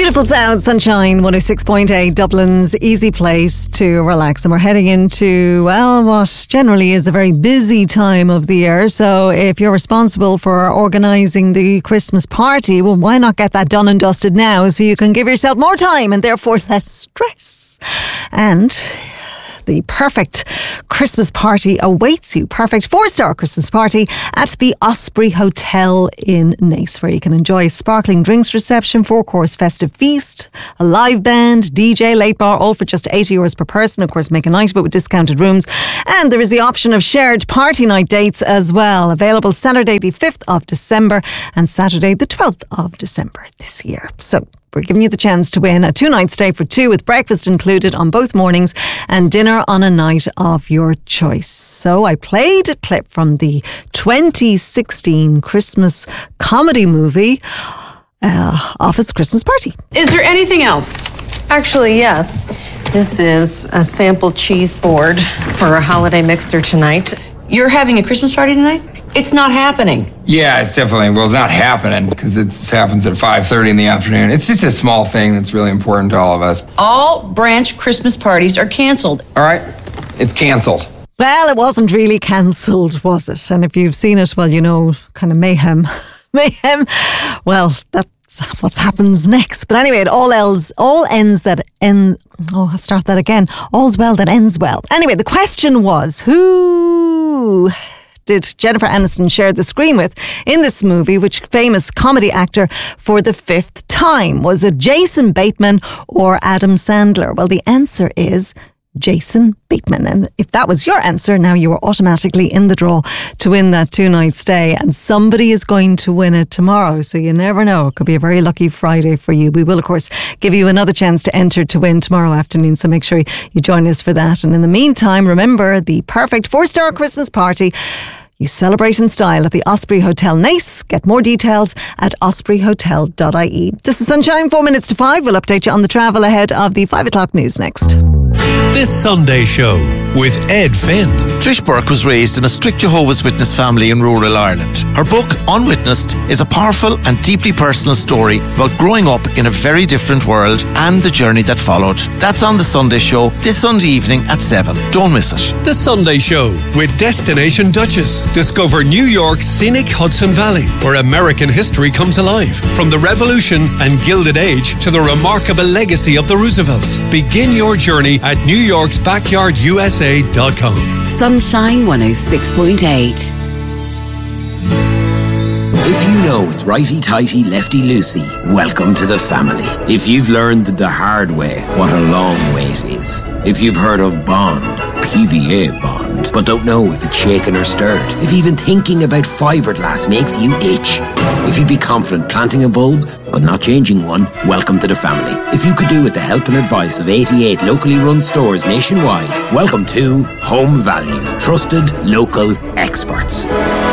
Beautiful sound, Sunshine 106.8, Dublin's easy place to relax. And we're heading into, well, what generally is a very busy time of the year. So if you're responsible for organising the Christmas party, well, why not get that done and dusted now so you can give yourself more time and therefore less stress? And the perfect Christmas party awaits you. Perfect 4-star Christmas party at the Osprey Hotel in Naas, where you can enjoy a sparkling drinks reception, 4-course festive feast, a live band, DJ, late bar, all for just €80 per person. Of course, make a night of it with discounted rooms. And there is the option of shared party night dates as well. Available Saturday the 5th of December and Saturday the 12th of December this year. So we're giving you the chance to win a 2-night stay for two with breakfast included on both mornings and dinner on a night of your choice. So I played a clip from the 2016 Christmas comedy movie, Office Christmas Party. Is there anything else? Actually, yes. This is a sample cheese board for a holiday mixer tonight. You're having a Christmas party tonight? It's not happening. Yeah, it's definitely, well, it's not happening because it happens at 5:30 in the afternoon. It's just a small thing that's really important to all of us. All branch Christmas parties are canceled. All right, it's canceled. Well, it wasn't really cancelled, was it? And if you've seen it, well, you know, kind of mayhem. Well, that's what happens next. But anyway, all's well that ends well. Anyway, the question was, who did Jennifer Aniston share the screen with in this movie? Which famous comedy actor for the 5th time? Was it Jason Bateman or Adam Sandler? Well, the answer is Jason Bateman. And if that was your answer, now you are automatically in the draw to win that 2-night stay. And somebody is going to win it tomorrow. So you never know. It could be a very lucky Friday for you. We will, of course, give you another chance to enter to win tomorrow afternoon. So make sure you join us for that. And in the meantime, remember the perfect 4-star Christmas party. You celebrate in style at the Osprey Hotel Naas. Get more details at ospreyhotel.ie. This is Sunshine, 4 minutes to 5. We'll update you on the travel ahead of the 5 o'clock news next. This Sunday show with Ed Finn. Trish Burke was raised in a strict Jehovah's Witness family in rural Ireland. Her book, Unwitnessed, is a powerful and deeply personal story about growing up in a very different world and the journey that followed. That's on The Sunday Show this Sunday evening at 7. Don't miss it. The Sunday Show with Destination Duchess. Discover New York's scenic Hudson Valley, where American history comes alive. From the Revolution and Gilded Age to the remarkable legacy of the Roosevelts. Begin your journey at NewYorksBackyardUSA.com. Sunshine 106.8. If you know it's righty-tighty, lefty-loosey, welcome to the family. If you've learned the hard way, what a long way it is. If you've heard of Bond, PVA Bond, but don't know if it's shaken or stirred. If even thinking about fiberglass makes you itch. If you'd be confident planting a bulb, but not changing one, welcome to the family. If you could do with the help and advice of 88 locally run stores nationwide, welcome to Home Value. Trusted local experts.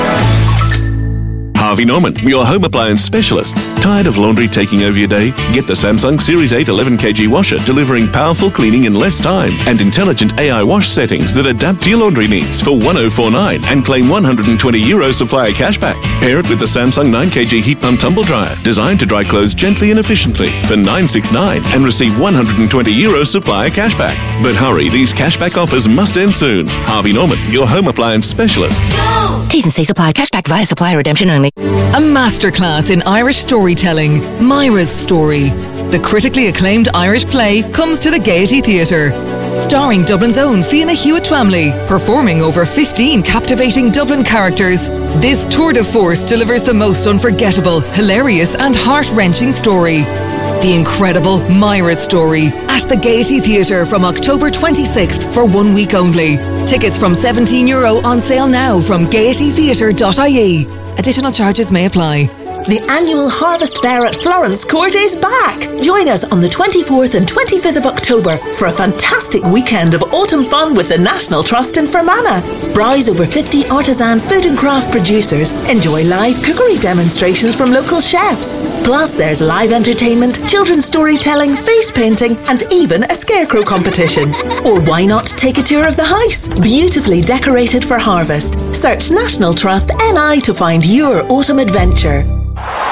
Harvey Norman, your home appliance specialists. Tired of laundry taking over your day? Get the Samsung Series 8 11kg washer, delivering powerful cleaning in less time and intelligent AI wash settings that adapt to your laundry needs for €1049 and claim €120 supplier cashback. Pair it with the Samsung 9kg heat pump tumble dryer, designed to dry clothes gently and efficiently for $969 and receive €120 supplier cashback. But hurry, these cashback offers must end soon. Harvey Norman, your home appliance specialists. T's and C's apply. Cashback via supplier redemption only. A masterclass in Irish storytelling, Myra's Story. The critically acclaimed Irish play comes to the Gaiety Theatre. Starring Dublin's own Fiona Hewitt-Twamley, performing over 15 captivating Dublin characters. This tour de force delivers the most unforgettable, hilarious and heart-wrenching story. The incredible Myra's Story at the Gaiety Theatre from October 26th for 1 week only. Tickets from €17 on sale now from gaietytheatre.ie. Additional charges may apply. The annual Harvest Fair at Florence Court is back. Join us on the 24th and 25th of October for a fantastic weekend of autumn fun with the National Trust in Fermanagh. Browse over 50 artisan food and craft producers. Enjoy live cookery demonstrations from local chefs. Plus there's live entertainment, children's storytelling, face painting and even a scarecrow competition. Or why not take a tour of the house? Beautifully decorated for harvest. Search National Trust NI to find your autumn adventure.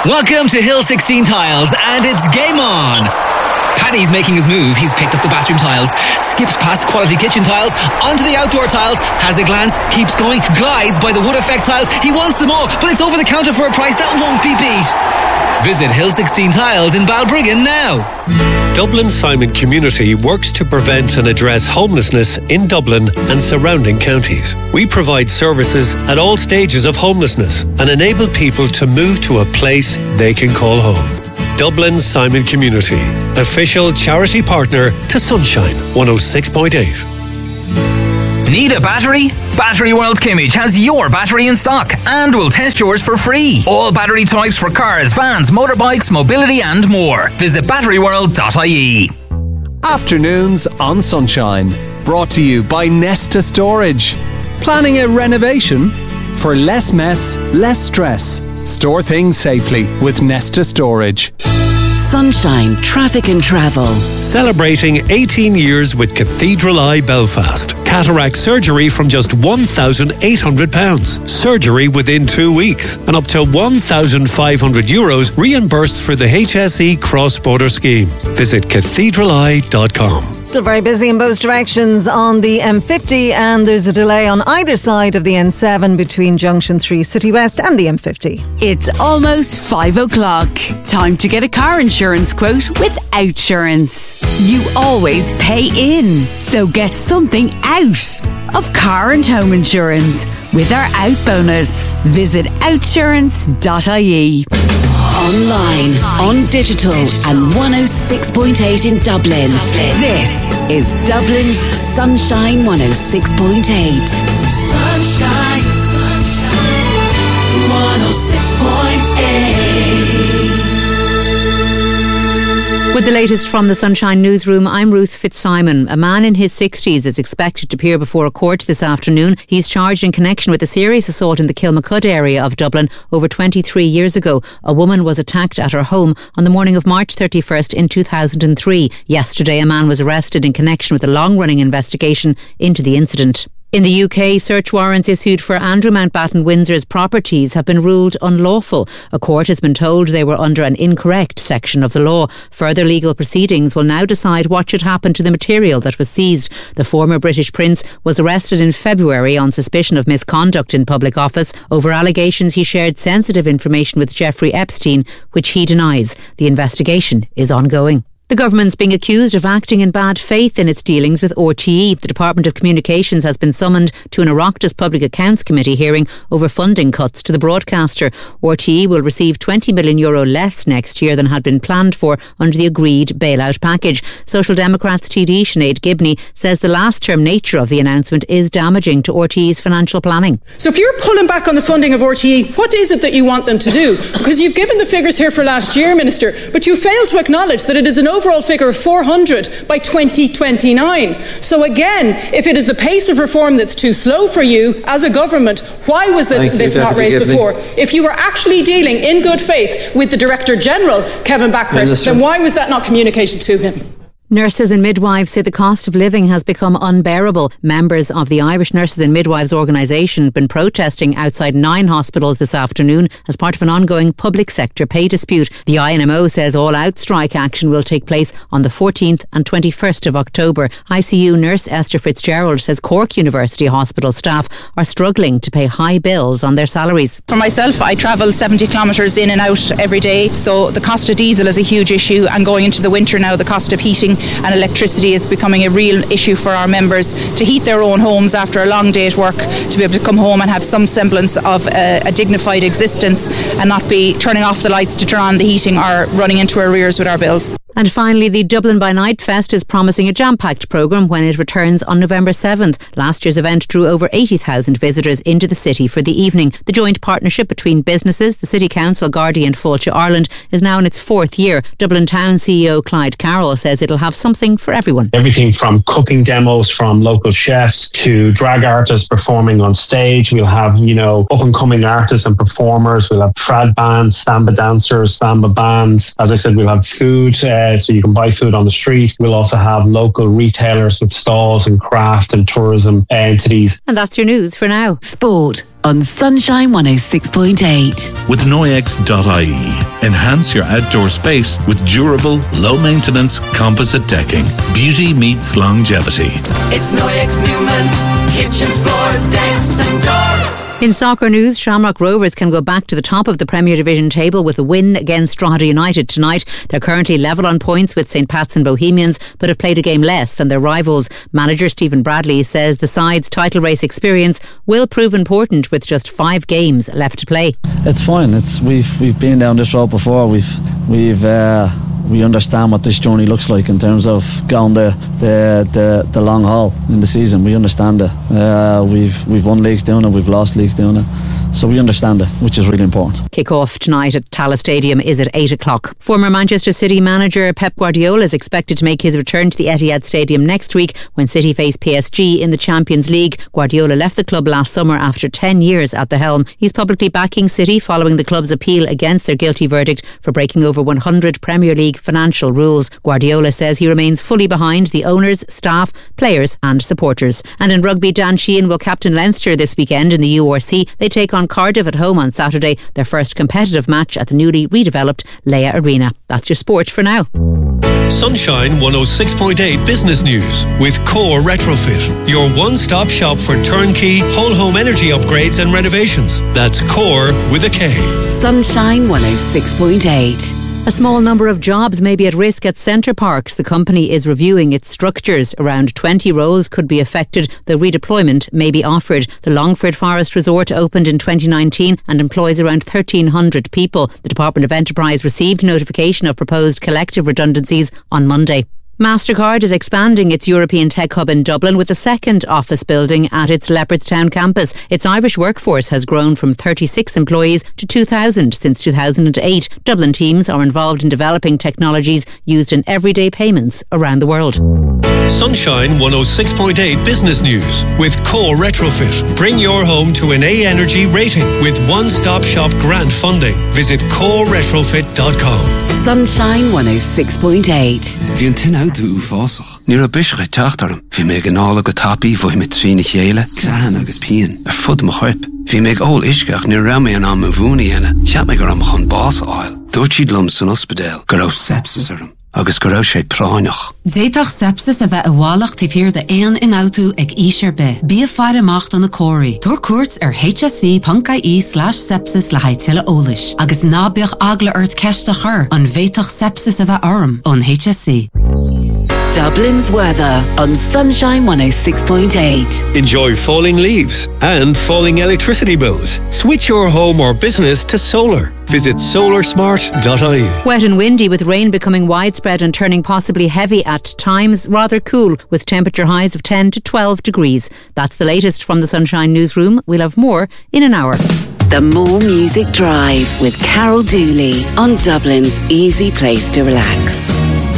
Welcome to Hill 16 Tiles, and it's game on. Paddy's making his move. He's picked up the bathroom tiles, skips past quality kitchen tiles, onto the outdoor tiles, has a glance, keeps going, glides by the wood effect tiles. He wants them all, but it's over the counter for a price that won't be beat. Visit Hill 16 Tiles in Balbriggan now. Dublin Simon Community works to prevent and address homelessness in Dublin and surrounding counties. We provide services at all stages of homelessness and enable people to move to a place they can call home. Dublin Simon Community, official charity partner to Sunshine 106.8. Need a battery? Battery World Kimmage has your battery in stock and will test yours for free. All battery types for cars, vans, motorbikes, mobility and more. Visit batteryworld.ie. Afternoons on Sunshine. Brought to you by Nesta Storage. Planning a renovation? For less mess, less stress. Store things safely with Nesta Storage. Sunshine Traffic and Travel. Celebrating 18 years with Cathedral Eye Belfast. Cataract surgery from just £1,800. Surgery within 2 weeks. And up to €1,500 reimbursed for the HSE cross-border scheme. Visit cathedraleye.com. Still very busy in both directions on the M50, and there's a delay on either side of the N7 between Junction 3 City West and the M50. It's almost 5 o'clock. Time to get a car insurance quote with Outsurance. You always pay in, so get something out of car and home insurance with our Out bonus. Visit outsurance.ie. Online, on digital, and 106.8 in Dublin. This is Dublin's Sunshine 106.8. Sunshine, sunshine, 106.8. With the latest from the Sunshine Newsroom, I'm Ruth Fitzsimon. A man in his 60s is expected to appear before a court this afternoon. He's charged in connection with a serious assault in the Kilmacud area of Dublin over 23 years ago. A woman was attacked at her home on the morning of March 31st in 2003. Yesterday, a man was arrested in connection with a long-running investigation into the incident. In the UK, search warrants issued for Andrew Mountbatten Windsor's properties have been ruled unlawful. A court has been told they were under an incorrect section of the law. Further legal proceedings will now decide what should happen to the material that was seized. The former British Prince was arrested in February on suspicion of misconduct in public office over allegations he shared sensitive information with Jeffrey Epstein, which he denies. The investigation is ongoing. The government's being accused of acting in bad faith in its dealings with RTE. The Department of Communications has been summoned to an Oireachtas Public Accounts Committee hearing over funding cuts to the broadcaster. RTE will receive €20 million less next year than had been planned for under the agreed bailout package. Social Democrats TD Sinead Gibney says the last-term nature of the announcement is damaging to RTE's financial planning. So if you're pulling back on the funding of RTE, what is it that you want them to do? Because you've given the figures here for last year, Minister, but you fail to acknowledge that it is an overall figure of 400 by 2029. So again, if it is the pace of reform that's too slow for you as a government, why was this not raised before? If you were actually dealing in good faith with the Director General, Kevin Backhurst, then why was that not communicated to him? Nurses and midwives say the cost of living has become unbearable. Members of the Irish Nurses and Midwives organisation have been protesting outside 9 hospitals this afternoon as part of an ongoing public sector pay dispute. The INMO says all-out strike action will take place on the 14th and 21st of October. ICU nurse Esther Fitzgerald says Cork University Hospital staff are struggling to pay high bills on their salaries. For myself, I travel 70 kilometres in and out every day, so the cost of diesel is a huge issue, and going into the winter now, the cost of heating and electricity is becoming a real issue for our members to heat their own homes after a long day at work, to be able to come home and have some semblance of a dignified existence and not be turning off the lights to turn on the heating or running into arrears with our bills. And finally, the Dublin by Night Fest is promising a jam-packed programme when it returns on November 7th. Last year's event drew over 80,000 visitors into the city for the evening. The joint partnership between businesses, the City Council, Gardaí and Fáilte Ireland is now in its 4th year. Dublin Town CEO Clyde Carroll says it'll have something for everyone. Everything from cooking demos from local chefs to drag artists performing on stage. We'll have, up-and-coming artists and performers. We'll have trad bands, samba dancers, samba bands. As I said, we'll have food so you can buy food on the street. We'll also have local retailers with stalls and craft and tourism entities. And that's your news for now. Sport on Sunshine 106.8. With Noyex.ie, enhance your outdoor space with durable, low-maintenance composite decking. Beauty meets longevity. It's Noyex Newman's kitchens, floors, decks and doors. In soccer news, Shamrock Rovers can go back to the top of the Premier Division table with a win against Drogheda United tonight. They're currently level on points with St Pat's and Bohemians, but have played a game less than their rivals. Manager Stephen Bradley says the side's title race experience will prove important with just 5 games left to play. It's fine. We've been down this road before. We understand what this journey looks like in terms of going the long haul in the season. We understand it. We've won leagues doing it, we've lost leagues doing it. So we understand it, which is really important. Kick-off tonight at Tallaght Stadium is at 8 o'clock. Former Manchester City manager Pep Guardiola is expected to make his return to the Etihad Stadium next week when City face PSG in the Champions League. Guardiola left the club last summer after 10 years at the helm. He's publicly backing City following the club's appeal against their guilty verdict for breaking over 100 Premier League financial rules. Guardiola says he remains fully behind the owners, staff, players and supporters. And in rugby, Dan Sheehan will captain Leinster this weekend in the URC. They take on Cardiff at home on Saturday, their first competitive match at the newly redeveloped Leia Arena. That's your sport for now. Sunshine 106.8 Business News with Core Retrofit, your one-stop shop for turnkey whole home energy upgrades and renovations. That's Core with a K. Sunshine 106.8. A small number of jobs may be at risk at Centre Parks. The company is reviewing its structures. Around 20 roles could be affected, though redeployment may be offered. The Longford Forest Resort opened in 2019 and employs around 1,300 people. The Department of Enterprise received notification of proposed collective redundancies on Monday. MasterCard is expanding its European tech hub in Dublin with a second office building at its Leopardstown campus. Its Irish workforce has grown from 36 employees to 2,000 since 2008. Dublin teams are involved in developing technologies used in everyday payments around the world. Sunshine 106.8 Business News with Core Retrofit. Bring your home to an A Energy rating with one-stop shop grant funding. Visit coreretrofit.com. Sunshine 106.8. Bhí an tin out ú fásach. Níor a bisre teachtarm. Bhí mé gnála go tapí bhoi mit trína chéile, clean agus pían. Fud mo chuip. Bhí mé ól isceach níor ra mé an am bhúna dhéana. Cheap mé gur am chun bás áil. Dúirt siad lum san ospidéal. Gur sepsis arm. Agus go raibh sé práineach. Zéitach sepsis a bheith bhálacht i bhíor de éan in autú ag ísir be. Bí a fear amacht an na cóirí. Dúir cuairt ar hsc.ie/sepsis le haid tuile ólis. Agus nábíoch agla ort ceiste chur an bhéitach sepsis a bheith orm on HSC. Dublin's weather on Sunshine 106.8. Enjoy falling leaves and falling electricity bills. Switch your home or business to solar. Visit solarsmart.ie. Wet and windy with rain becoming widespread and turning possibly heavy at times, rather cool with temperature highs of 10 to 12 degrees. That's the latest from the Sunshine Newsroom. We'll have more in an hour. The More Music Drive with Carol Dooley on Dublin's easy place to relax.